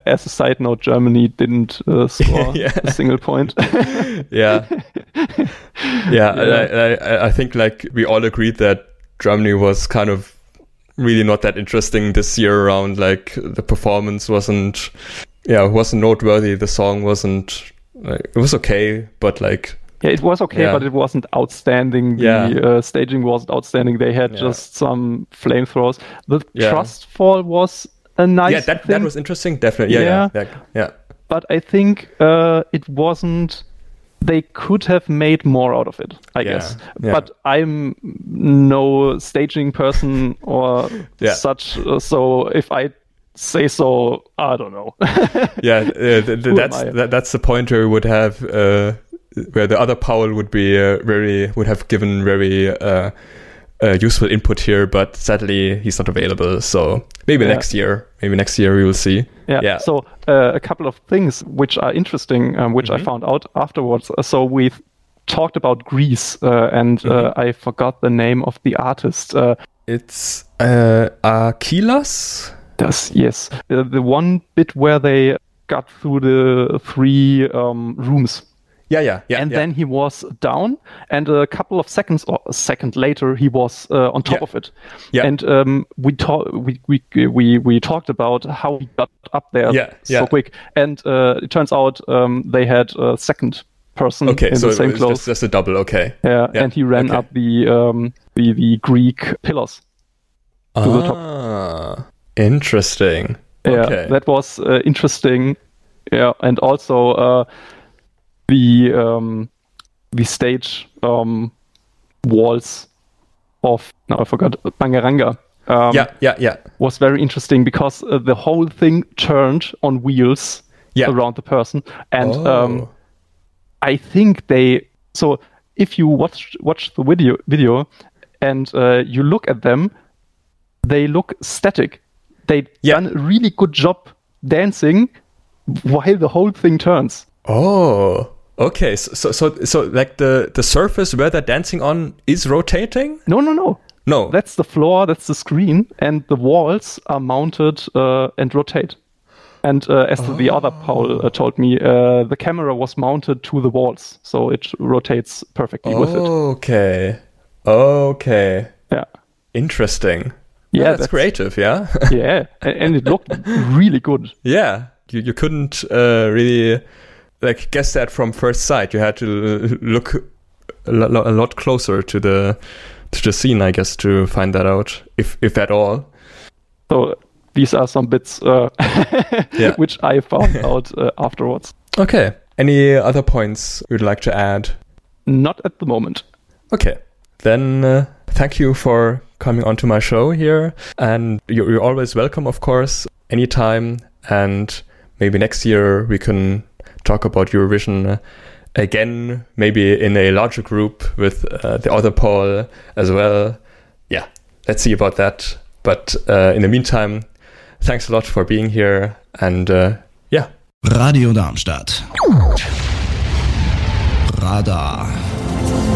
as a side note, Germany didn't score a single point. Yeah. I think like we all agreed that Germany was kind of really not that interesting this year around. Like the performance wasn't noteworthy. The song wasn't, like, it was okay, but like, yeah, it was okay, but it wasn't outstanding. The staging wasn't outstanding. They had just some flamethrowers. The Trust Fall was a nice thing. That was interesting, definitely. Yeah. But I think it wasn't. They could have made more out of it, I guess. Yeah. But I'm no staging person or such, so if I say so, I don't know. That's the point where we would have where the other Paul would be would have given very useful input here, but sadly he's not available. So maybe next year we will see. Yeah. So a couple of things which are interesting, which I found out afterwards. So we've talked about Greece, and I forgot the name of the artist. It's Aquilas. Yes. The one bit where they got through the 3 rooms. And then he was down, and a couple of seconds or a second later, he was on top of it. Yeah. And we talked about how he got up there so quick. And it turns out they had a second person in the same clothes. Just a double. Okay. Yeah. And he ran up the Greek pillars to the top. Interesting. Yeah, that was interesting. Yeah, and also. The stage walls of I forgot Bangaranga. Was very interesting because the whole thing turned on wheels around the person, and I think so if you watch the video and you look at them, they look static. They've done a really good job dancing while the whole thing turns. Oh. Okay, so like the surface where they're dancing on is rotating? No. That's the floor, that's the screen, and the walls are mounted and rotate. And as the other Paul told me, the camera was mounted to the walls, so it rotates perfectly with it. Okay. Yeah. Interesting. Yeah, that's creative, yeah? Yeah, and it looked really good. Yeah, you couldn't really... like guess that from first sight. You had to look a lot closer to the scene, I guess, to find that out, if at all. So these are some bits which I found out afterwards. Okay. Any other points you'd like to add? Not at the moment. Okay. Then thank you for coming onto my show here, and you're always welcome, of course, anytime. And maybe next year we can talk about Eurovision again, maybe in a larger group with the other Paul as well. Yeah, let's see about that. But in the meantime, thanks a lot for being here, and Radio Darmstadt. Radar.